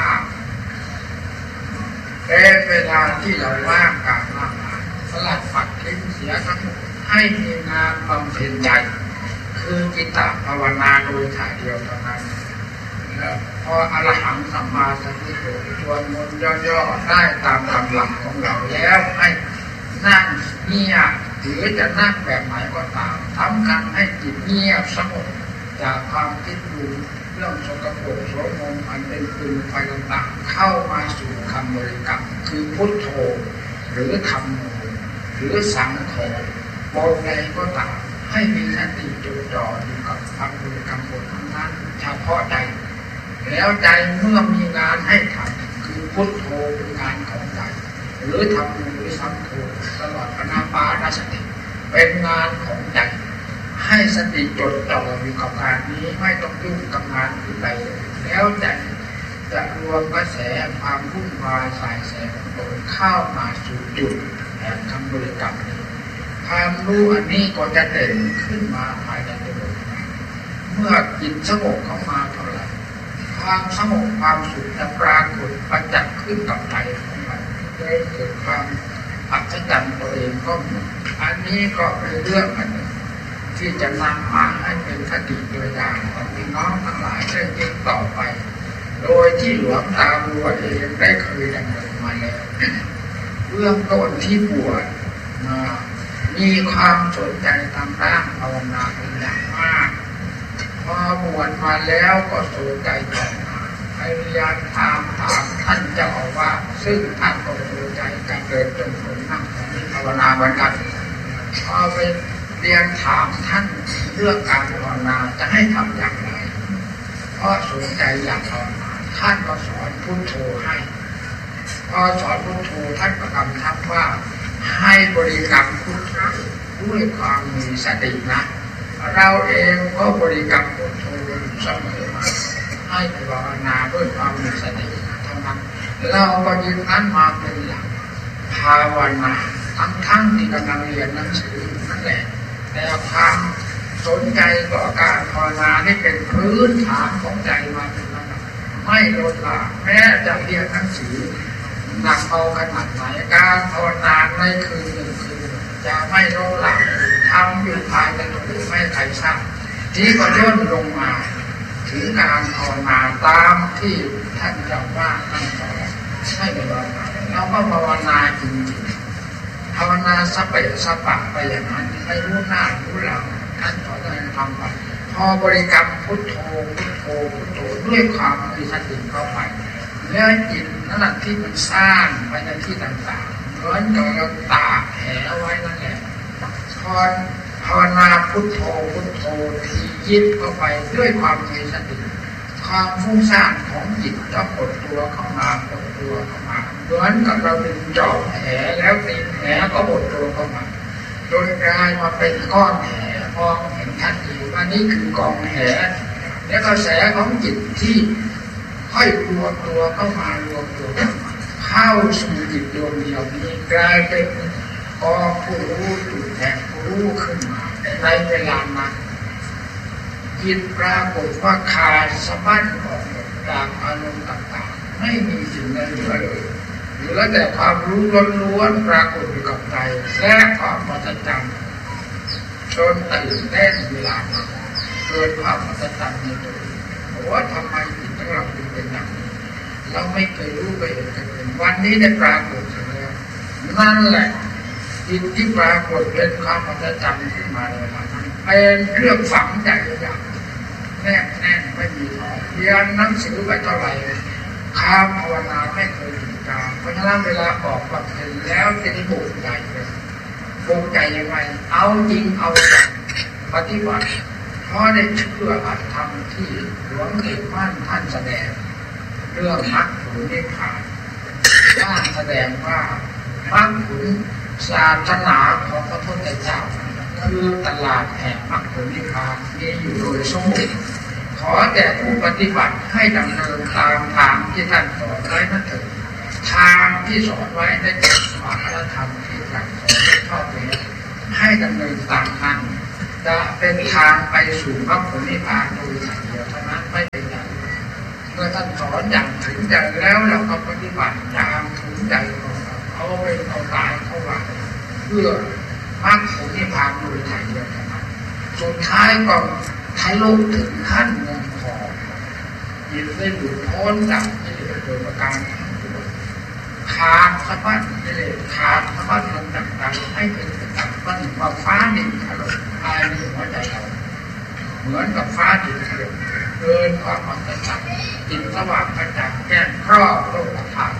เวลาที่เราว่างการละหมาดสลัดปัดทิ้งเสียทั้งหมดให้มีงานบำเพ็ญใจคือจิตตภาวนาโดยถ่ายเดียวเท่านั้นพออรหังสัมมาสัมพุทโธชวนมนต์ย่อๆได้ตามกำลังของเราแล้วให้นั่งเงียบหรือจะนั่งแบบไหนก็ตามทำการให้จิตเงียบสงบจากความคิดดูเรื่องสกปรกโสมมอันเป็นปืนไฟต่างๆเข้ามาสู่คำบริกรรมคือพุทโธหรือธัมโมหรือสังโฆบทใดก็ตามให้มีสติจดจ่ออยู่กับคำบริกรรมบทนั้นเฉพาะใจแล้วใจเมื่อมีงานให้ทำคือพุทโธเป็นงานของใจหรือธัมโมหรือสังโฆตลอดอนาปานสติเป็นงานของใจให้สติจดจ่ออยู่กับงานนี้ไม่ต้องยุ่งกับงานอื่นใดแล้วใจจะรวมกระแสความวุ่นวายสายแสของตนเข้ามาสู่จุดแห่งคำบริกรรมนี้ความรู้อันนี้ก็จะเด่นขึ้นมาภายในตัวเมื่อจิตสงบเข้ามาเท่าไหร่ความสงบความสุขจะปรากฏประจักษ์ขึ้นกับใจของเราได้เกิดความอัศจรรย์ตัวเองก็มีอันนี้ก็เป็นเรื่องอันหนึ่งที่จะนำมาให้เป็นคติตัวอย่างของพี่น้องทั้งหลายได้ยิ่งต่อไปโดยที่หลวงตาบัวเองได้เคยดำเนินมาแล้วเรื่องต้นที่บวชมามีความสนใจทางด้านภาวนาเป็นอย่างมากพอบวชมาแล้วก็สนใจต่อมาพยายามถามท่านเจ้าอาวาสซึ่งท่านก็สนใจการเดินจงกรมนั่งภาวนาเหมือนกันพอไปเรียนถามท่านเรื่องการภาวนาจะให้ทำอย่างไรเพราะสนใจอยากภาวนาท่านก็สอนพุทโธให้พอสอนพุทโธท่านก็กำชับว่าให้บริกรรมพุทโธด้วยความมีสตินะเราเองก็บริกรรมพุทโธเสมอมาให้ภาวนาด้วยความมีสติทั้งนั้นเราก็ยึดนั้นมาเป็นหลักภาวนาทั้งที่กำลังเรียนหนังสือนั่นแหละแต่ความสนใจต่อการภาวนานี่เป็นพื้นฐานของใจมาเป็นระดับไม่ลดละแม้จะเรียนหนังสือหนักเบาขนาดไหนการภาวนาในคืนหนึ่งคืนจะไม่ลดละทำอยู่ภายในตัวไม่ใครทราบที่ก็ย่นลงมาถึงการภาวนาตามที่ท่านเจ้าว่าท่านสอนให้ภาวนาแล้วก็ภาวนาจริงๆภาวนาสเปะสปะไปอย่างนั้นไม่รู้หน้ารู้หลังท่านสอนให้ทำไปพอบริกรรมพุทโธพุทโธพุทโธด้วยความมีสติเข้าไปแล้วจิตนั่นแหละที่มันสร้างไปในที่ต่างๆเหมือนกับเราตากแหเอาไว้นั่นแหละพอภาวนาพุทโธพุทโธที่ยึดเข้าไปด้วยความมีสติความฟุ้งซ่านของจิตก็กดตัวเข้ามาเหมือนกับเราดึงจอบแหแล้วตีนแหก็บดตัวเข้ามาโดยกลายมาเป็นก้อนแหมองเห็นชัดอยู่ว่านี่คือกองแหแล้วกระแสของจิตที่ค่อยรวมตัวเข้ามารวมตัวเข้าสู่จิตดวงเดียวนี้กลายเป็นกองผู้รู้จุดแห่งผู้รู้ขึ้นมาในเวลานั้นจิตปรากฏว่าขาดสะบั้นออกจากอารมณ์ต่างๆไม่มีสิ่งใดเหลือเลยเหลือแต่ความรู้ล้วนๆปรากฏอยู่กับใจและความมหัศจรรย์จนตื่นเต้นเวลานั้นเกิดความมหัศจรรย์ในตัวว่าทำไมจิตของเราถึงเป็นอย่างนี้เราไม่เคยรู้ไปเห็นกันเป็นวันนี้ได้ปรากฏแล้วนั่นแหละจิตที่ปรากฏเป็นความมหัศจรรย์ขึ้นมาในเวลานั้นเป็นเครื่องฝังใจอย่างแน่ไม่มีหรอกเรียนหนังสือไปเท่าไหร่ข้ามภาวนาไม่เคยถึงกลางเพราะฉะนั้นเวลาออกความเห็นแล้วจะได้บุกใจเลยบุกใจยังไงเอาจริงเอาจังปฏิบัติเพราะได้เชื่ออัตธรรมที่หลวงเอกมั่นท่านแสดงเรื่องมรรคผลนิพพานท่านแสดงว่ามรรคผลศาสนาของพระพุทธเจ้าคือตลาดแห่งมรรคผลนิพพานมีอยู่โดยสมบูรณ์ขอแต่ผู้ปฏิบัติให้ดำเนินตามทางที่ท่านสอนไว้นั่นเถิดทางที่สอนไว้ได้แก่มรรคธรรมที่ท่านสอนชอบแล้วให้ดำเนินตามนั้นจะเป็นทางไปสู่มรรคผลนิพพานโดยถ่ายเดียวเท่านั้นไม่เป็นอย่างเมื่อท่านสอนอย่างถึงใจแล้วเราก็ปฏิบัติตามถึงใจของเราเอาเป็นเอาตายเข้าไว้เพื่อมรรคผลนิพพานโดยถ่ายเดียวเท่านั้นสุดท้ายก็ทะลุถึงขั้นเงินทองยินได้หลุดพ้นจากกิเลสโดยประการทั้งปวงขาดสะบั้นกิเลสขาดสะบั้นลมต่างๆให้เป็นตัดปั้นว่าฟ้าดินถล่มภายในหัวใจเราเหมือนกับฟ้าดินถล่มเกินความอัศจรรย์จิตสว่างกระจ่างแจ้งครอบโลกธาตุ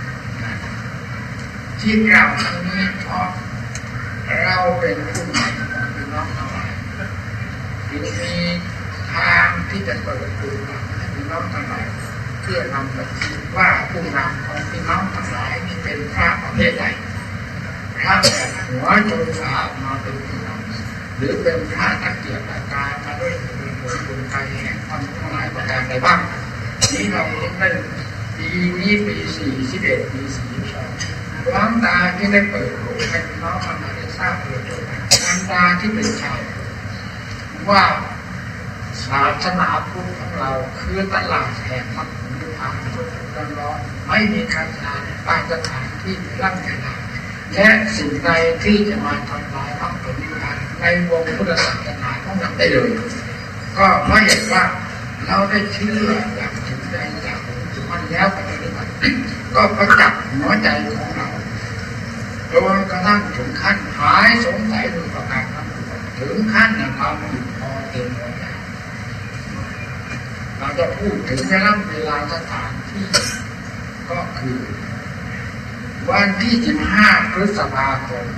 ที่กล่าวทั้งนี้เพราะเราเป็นผู้ใหม่ของพี่น้องทั้งหลายจึงมีทางที่จะเปิดดูให้พี่น้องทั้งหลายเพื่อนำไปคิดว่าผู้นำของพี่น้องทั้งหลายนี่เป็นพระประเภทใดพระแบบหัวจนขามาเป็นผู้นำหรือเป็นพระตะเกียบตะกายมาด้วยผลบุญใจแห่งความทั้งหลายประการใดบ้างนี้เราเห็นได้ปีนี้ปี41ปี42ดวงตาที่ได้เปิดโลกให้พี่น้องทั้งหลายได้ทราบโดยตรงดวงตาที่เป็นชาวว่าศาสนาพุทธของเราคือตลาดแห่งมรรคผลนิพพานทุกข์ร้อนไม่มีการสานบางสถานที่ร่ำเวลาและสิ่งใดที่จะมาทำลายมรรคผลนิพพานในวงพุทธศาสนาของเราได้เลยก็เพราะเหตุว่าเราได้เชื่ออย่างถึงใจจากถึงมันแล้วปฏิบัติก็ประจักษ์หัวใจของเราจนกระทั่งถึงขั้นหายสงสัยโดยประการทั้งปวงถึงขั้นอย่างความอิ่มพอเต็มหัวใจเราจะพูดถึงเวลาสถานที่ก็คือวันที่15 พฤษภาคม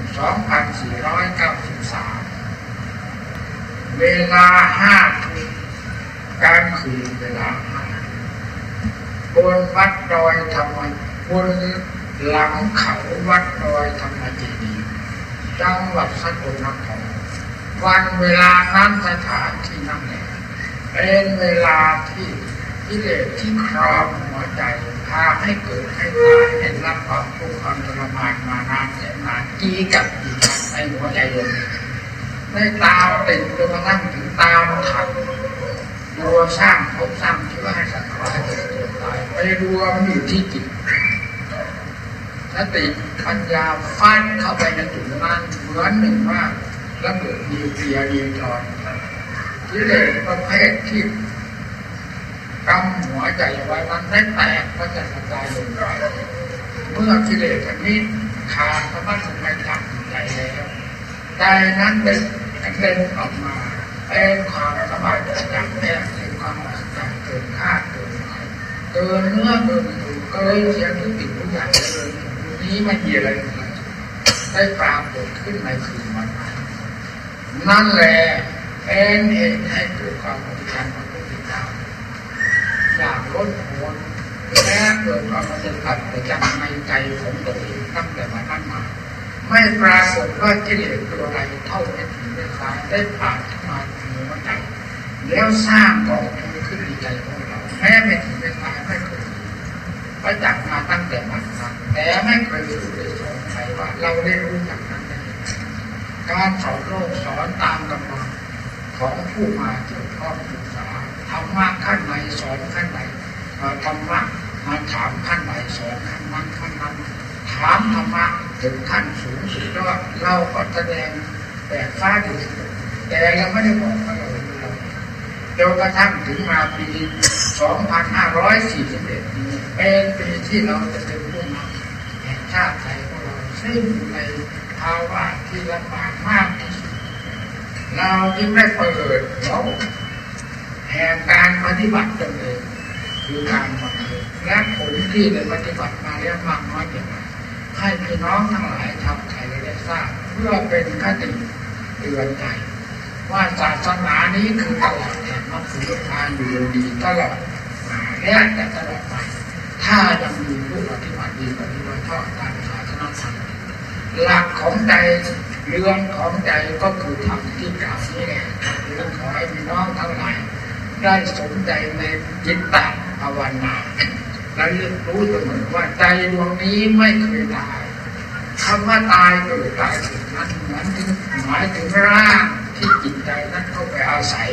2493 เวลา5 ทุ่มกลางคืนเวลา5บนวัดดอยธรรมบนหลังเขาวัดดอยธรรมเจดีย์จังหวัดสกลนครวันเวลานั้นสถานที่นั่นแหละเป็นเวลาที่กิเลสที่ครอบหัวใจพาให้เกิดให้ตายให้รับความทุกข์ความทรมานมานานแสนนานกี่กับกี่ครั้งในหัวใจลงได้ตามติดจนกระทั่งถึงตามทันตัวสร้างภพสร้างชีวิตให้สัตว์ร้ายเกิดตัวตายไปรวมอยู่ที่จิตสติปัญญาฟันเข้าไปในจุดนั้นเหมือนหนึ่งว่าระเบิดนิวเคลียร์นิวตรอนกิเลสประเภทที่กำหัวใจไว้มันได้แตกก็จะกระจายลงไปเมื่อกิเลสอันนี้ขาดสะบั้นไปจากใจแล้วใจนั้นเป็นออกมาเป็นความสบายใจจากแท้เป็นความอัศจรรย์เกินคาดเกินหมายเกินเนื้อเกินตัวเกินเสียงทุกสิ่งทุกอย่างเลยนี้ไม่มีอะไรได้ปรากฏขึ้นในคืนวันนั้นนั่นแหละเป็นเหตุให้เกิดความปฏิฆาของพระพุทธเจ้าอย่างล้นพ้นและเกิดความสะดุดประจำในใจของตัวเองตั้งแต่วันนั้นมาไม่ปรากฏว่ากิเลสตัวใดเท่าเม็ดหินเม็ดทรายได้ผ่านเข้ามาในหัวใจแล้วสร้างกองทุนขึ้นในใจของเราแม้เม็ดหินเม็ดทรายไม่เคยประจักษ์มาตั้งแต่วันนั้นแต่ไม่เคยรู้เลยสอนใครว่าเราได้รู้จักนั้นได้การสอนโลกสอนตามกำลังของผู้มาเกี่ยวข้องศึกษาธรรมะขั้นไหนสอนขั้นไหนธรรมะมาถามขั้นไหนสอนขั้นนั้นขั้นนั้นถามธรรมะถึงขั้นสูงสุดแล้วเราก็แสดงแต่ฟ้าดินแต่เราไม่ได้บอกว่าเราจนกระทั่งถึงมาปี 2541 นี้เป็นปีที่เราจะเป็นผู้นำแห่งชาติไทยของเราซึ่งในภาวะที่ลำบากมากที่สุดเราจึงได้เปิดเราแห่งการปฏิบัติตนเองคือการบำเพ็ญและผลที่ได้ปฏิบัติมาแล้วมากน้อยเพียงไรให้พี่น้องทั้งหลายทำไทยได้ทราบเพื่อเป็นคติเตือนใจว่าศาสนานี้คือตลอดแห่งมรรคผลนิพพานอยู่ดีตลอดและจะตลอดไปถ้ายังมีผู้ปฏิบัติดีปฏิบัติชอบตามศาสนาธรรมหลักของใจเรื่องของใจก็คือธรรมที่กล่าวนี้แหละจึงขอให้พี่น้องทั้งหลายได้สนใจในจิตตภาวนาและรู้เสมอว่าใจดวงนี้ไม่เคยตายคำว่าตายเกิดตายเกิดนั้นหมายถึงร่างที่จิตใจนั้นเข้าไปอาศัย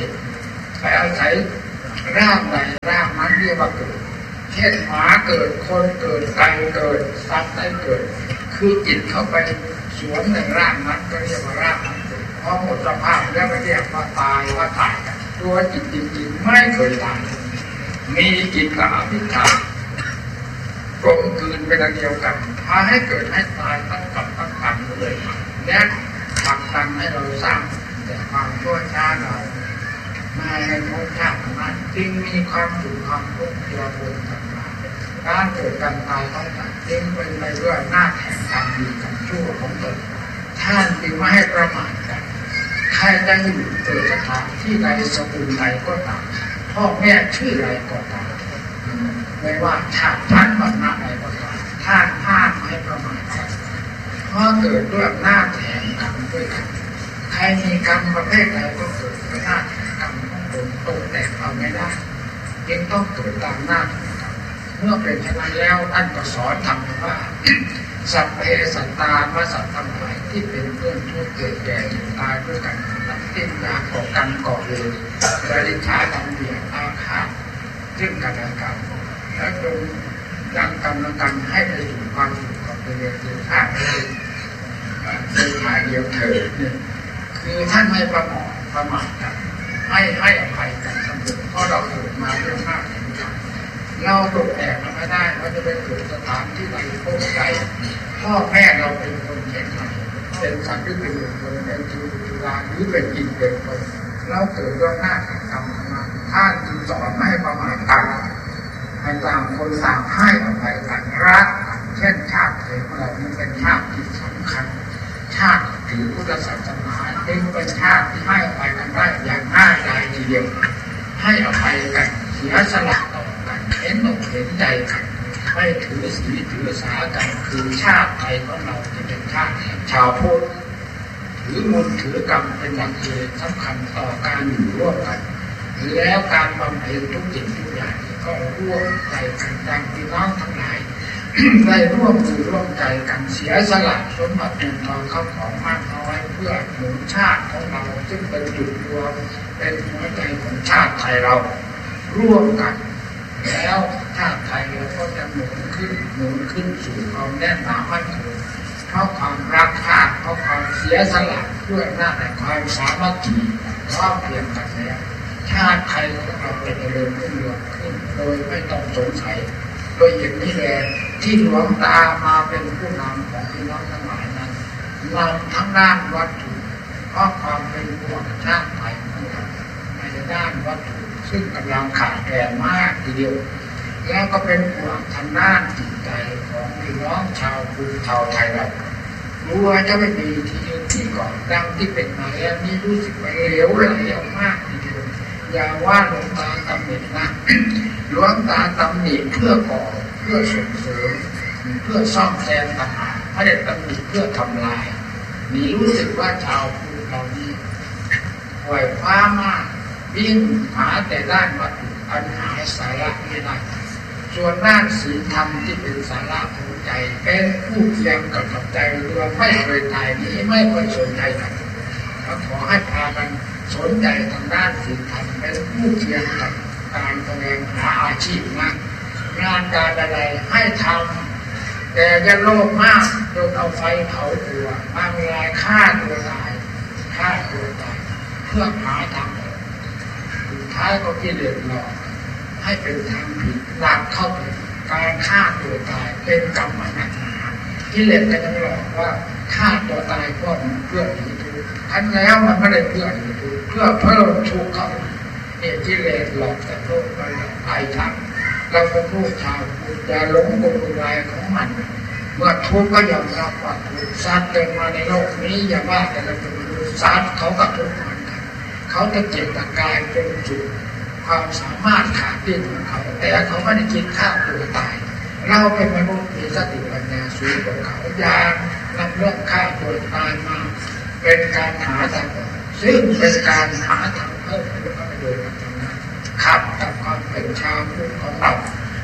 ร่างใดร่างนั้นเรียกว่าเกิดเช่นหมาเกิดคนเกิดไก่เกิดสัตว์ได้เกิดคือจิตเข้าไปสวมในร่างนั้นก็เรียกว่าร่างนั้นเกิดพอหมดสภาพแล้วก็เรียกว่าตายตัวจิตจริงๆไม่เคยตายมีจิตกับอวิชชากลมกลืนเป็นอันเดียวกันพาให้เกิดให้ตายตั้งกันเลยและผลักดันให้เราสร้างแต่ความชั่วช้าเรามาในภพชาตินั้นจึงมีความสุขความทุกข์เกี่ยวกับการเกิดการตายต้องตัดจึงเป็นไปด้วยหน้าแข่งกันดีกันชั่วของตนท่านจึงไม่ให้ประมาทกันใครจะอยู่เกิดสถานที่ใดสกุลใดก็ตามพ่อแม่ชื่ออะไรก็ตามไม่ว่าชาติชั้นวรรณะใดก็ตามท่านห้ามให้ประมาทกันเพราะเกิดด้วยหน้าแข่งกันด้วยกันใครมีกรรมประเภทใดก็เกิดด้วยหน้าแข่งกันของตนตกแต่งเอาไม่ได้จึงต้องเกิดตามหน้าแข่งกันเมื่อเป็นเช่นนั้นแล้วท่านก็สอนทำว่าสัพเพสัตตามสัตว์ทั้งหลายที่เป็นเพื่อนทุกข์เกิดแก่เจ็บตายด้วยกันนั้นติ้งนาก่อกันก่อเวรบริชาทำเบียดอาฆาตซึ่งกันและกันและจงยังกำลังกันให้ไปสู่ความสุขกับเวรคือชาติเป็นหายเดียวเถิดเนี่ยคือท่านไม่ประมาทกันให้อภัยกันเสมอเพราะเราเกิดมาเรื่องมากอย่างนี้เราตกแต่งไม่ได้ว่าจะไปเกิดสถานที่ใดพบใดพ่อแม่เราเป็นคนเช่นไรเป็นสัตว์หรือเป็นคนเป็นจุฬาหรือเป็นอินเป็นคนเราเกิดด้วยหน้าที่กรรมมาท่านจึงสอนไม่ให้ประมาทกันให้ต่างคนต่างให้อภัยกันรักกันเช่นชาติไทยของเรานี่เป็นชาติที่สำคัญชาติถือพุทธศาสนาเป็นชาติที่ให้อภัยกันได้อย่างง่ายดายทีเดียวให้อภัยกันเสียสละต่อกันเห็นอกเห็นใจกันไม่ถือศีลถือสากันคือชาติไทยของเราที่เป็นชาติชาวพุทธถือบุญถือกรรมเป็นหลักเกณฑ์สำคัญต่อการอยู่ร่วมกันแล้วการบำเพ็ญทุกสิ่งทุกอย่างก็ร่วมใจกันดังพี่น้องทั้งหลาย ได้ร่วมมือร่วมใจกันเสียสละสมบัติเงินทองเข้าของมากน้อยเพื่อหนุนชาติของเราซึ่งเป็นจุดรวมเป็นหัวใจของชาติไทยเราร่วมกันแล้วชาติไทยเราก็จะหนุนขึ้นสู่ความแน่นหนามั่นคงเพราะความรักชาติเพราะความเสียสละด้วยหน้าแต่ความสามัคคีพร้อมเพรียงกันแล้วชาติไทยของเราจะเจริญรุ่งเรืองขึ้นโดยไม่ต้องสงสัยโดยอย่างนี้แหละที่หลวงตามาเป็นผู้นำของพี่น้องทั้งหลายนั้นนำทั้งด้านวัตถุเพราะความเป็นห่วงชาติไทยของเราในด้านวัตถุซึ่งกำลังขาดแคลนมากทีเดียวแล้วก็เป็นห่วงทางด้านจิตใจของพี่น้องชาวพุทธชาวไทยเรารู้ว่าจะไม่มีที่ยืนที่ก่อนดังที่เป็นมาแล้วนี่รู้สึกว่าเหลวไหลมากทีเดียวอย่าว่าหลวงตาตำหนินะหลวงตาตำหนิเพื่อก่อเพื่อส่งเสริมเพื่อซ่อมแซมต่างหากไม่ได้ตำหนิเพื่อทำลายนี่รู้สึกว่าชาวพุทธเรานี่ป่วยฟ้ามากวิ่งหาแต่ด้านวัตถุอันหาสาระไม่ได้ส่วนด้านศีลธรรมที่เป็นสาระของใจเป็นผู้เคียงกับใจตัวไม่เคยตายนี้ไม่เคยสนใจกันแล้วขอให้พากันสนใจทางด้านศีลธรรมเป็นผู้เคียงกับการแสดงหาอาชีพมากงานการอะไรให้ทำแต่อย่าโลภมากจนเอาไฟเผาตัวบางรายฆ่าตัวตายเพื่อหาทางสุดท้ายก็กิเลสหลอกให้เป็นทางผิดหนักเข้าไปการฆ่าตัวตายเป็นกรรมหนักกิเลสก็จะหลอกว่าฆ่าตัวตายก็เพื่อหนีทุกข์ทันแล้วมันไม่ได้เพื่อหนีทุกข์เพื่อเพิ่มทุกข์เข้าเนี่ยกิเลสหลอกแต่โลกไปหลายทางเราเป็นผู้ชาวพุทธอย่าหลงกลลายของมันเมื่อทุกข์ก็ยอมรับว่าทุกข์สัตว์เกิดมาในโลกนี้อย่าว่าแต่เราเป็นมนุษย์สัตว์เขาก็ทุกข์เหมือนกันเขาจะเจ็บตะกายจนจุดความสามารถขาดดิ้นของเขาแต่เขาไม่ได้คิดฆ่าตัวตายเราเป็นมนุษย์มีสติปัญญาสูงกว่าเขาอย่านำเรื่องฆ่าตัวตายมาเป็นการหาทางซึ่งเป็นการหาทางเพิ่มขึ้นมาโดยธรรมชาติขัดกับความเป็นชาวพุทธของเรา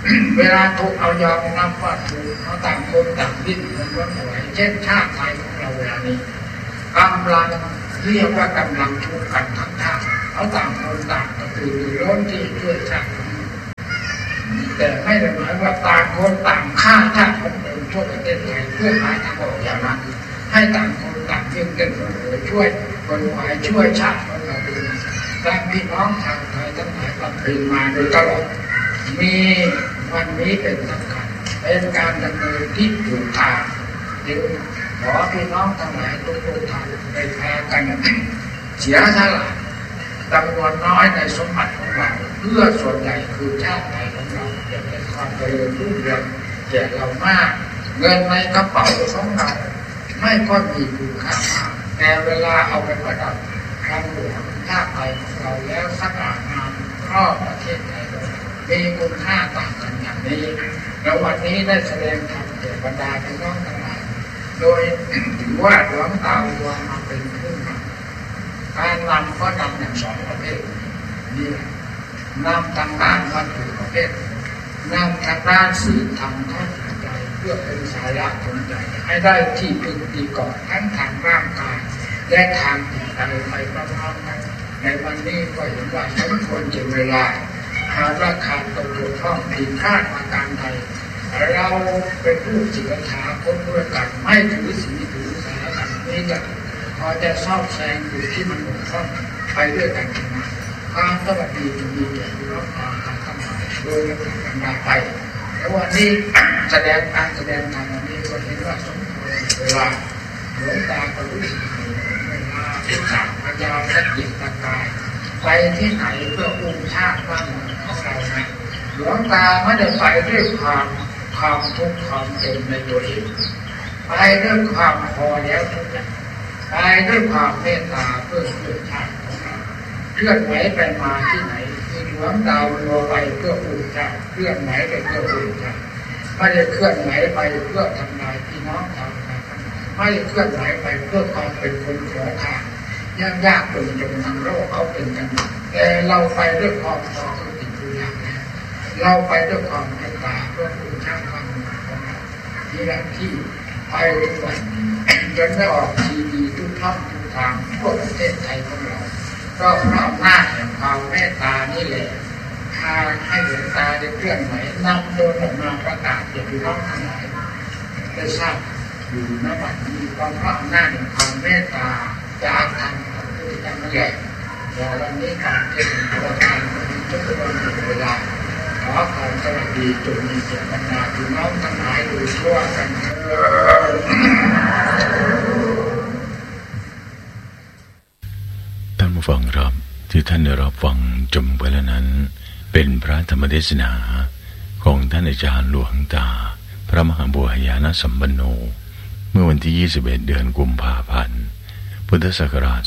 เวลาถูกเอายอมรับว่าถูกเขาต่างคนต่างดิ้นรนไหวเช่นชาติไทยของเราเวลานี้กำลังเรียกว่ากำลังทุกข์กันทั้งชาติเขาต่างคนต่างกระตือรือร้นที่ช่วยชาติแต่ไม่ได้หมายว่าต่างคนต่างฆ่าชาติของตนช่วยประเทศไทยเพื่อหาทางออกอย่างนั้นให้ต่างคนต่างเรื่องกันช่วยคนหวายช่วยชาติของเราดูแต่พี่น้องชาวไทยทั้งหลายก็เป็นมาโดยตลอดมีวันนี้เป็นสำคัญเป็นการดำเนินที่ถูกทางจึงขอพี่น้องทั้งหลายทุกท่านได้พากันเสียสละจำนวนน้อยในสมบัติของเราเพื่อส่วนใหญ่คือชาติไทยของเราจะเป็นความเจริญรุ่งเรืองแก่เรามากเงินในกระเป๋าของเราไม่ค่อยมีคุณค่ามากแต่เวลาเอาไปประดับคำหลวงชาติไทยของเราแล้วสง่างามครอบประเทศไทยมีคุณค่าต่างกันอย่างนี้แล้ววันนี้ได้แสดงธรรมแก่บรรดาพี่น้องทั้งหลายโดยถือว่าหลวงตาวัวมาเป็นผู้นำการนำก็นำอย่างสองประเภทนี่นำทางด้านวัตถุประเภทนำทางด้านสื่อธรรมเข้าถึงใจเพื่อเป็นสาระสนใจให้ได้ที่พึ่งที่เกาะทั้งทางร่างกายและทางจิตใจไปพร้อมๆกันในวันนี้ก็เห็นว่าสมควรจะเวลาหากว่าขาดตกบกพร่องผิดพลาดมาการใดเราเป็นผู้ศิลธาคนด้วยกันไม่ถือศีลถือสากันนี้จะพอจะซ่อมแซงจุดที่มันบกพร่องไปด้วยกันมาความสวัสดีจะมีแก่พี่น้องชาวไทยทั้งหลายโดยลำดับกันไปแล้ววันนี้แสดงการแสดงธรรมวันนี้ก็เห็นว่าสมควรเวลาหลวงตาก็รู้สึกเวลาที่ต่างพยาวและจิตตะกายไปที่ไหนเพื่ออุ้มชาติบ้านเมืองของเรานะหลวงตาไม่ได้ไปด้วยความทุกข์ความจนในตัวเองไปด้วยความพอแล้วทุกอย่างไปด้วยความเมตตาเพื่อชาติของเราเคลื่อนไหวไปมาที่ไหนคือหลวงตาวัวไปเพื่ออุ้มชาติเคลื่อนไหวไปเพื่ออุ้มชาติไม่ได้เคลื่อนไหวไปเพื่อทำลายพี่น้องชาวไทยไม่ได้เคลื่อนไหวไปเพื่อความเป็นคนขอทานยากจนทางโลกเขาเป็นกันแต่เราไปด้วยความพอทุกสิ่งทุกอย่างนะเราไปด้วยความเมตตาเพื่อคุณชาติความของเราที่แหละที่ไปทุกวันจนได้ออกทีวีทุกช่องทุกทางทั่วประเทศไทยของเราก็เพราะอำนาจแห่งความเมตตานี่แหละพาให้หลวงตาได้เคลื่อนไหวนำโดนออกมาประกาศแก่พี่น้องทั้งหลายได้ทราบอยู่ณบัดนี้ก็เพราะอำนาจแห่งความเมตตาจากทางพระพุทธเจ้านั่นแหละแต่วันนี้การเทศน์ประการทุกคนถึงเวลาขอความสวัสดีจงมีแก่บรรดาพี่น้องทั้งหลายโดยทั่วกันท่านผู้ฟังครับที่ท่านได้รับฟังจบไปแล้วนั้นเป็นพระธรรมเทศนาของท่านอาจารย์หลวงตาพระมหาบัวหายานสัมปันโนเมื่อวันที่21เดือนกุมภาพันธ์พุทธศักราช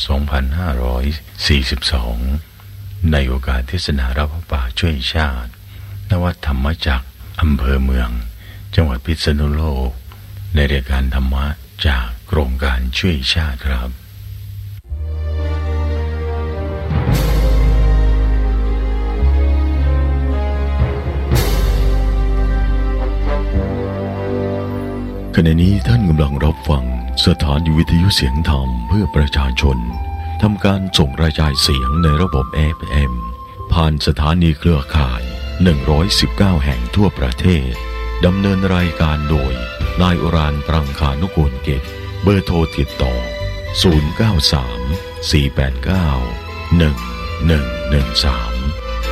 2542ในโอกาสเทศนารับพระป่าช่วยชาติณวัดธรรมจักรอำเภอเมืองจังหวัดพิษณุโลกในรายการธรรมะจากโครงการช่วยชาติครับขณะนี้ท่านกำลังรับฟังสถานีวิทยุเสียงธรรมเพื่อประชาชนทำการส่งกระจายเสียงในระบบ FM ผ่านสถานีเครือข่าย119แห่งทั่วประเทศดำเนินรายการโดยนายอุรานปรังคานุกูลเกตเบอร์โทรติดต่อ093 489 1113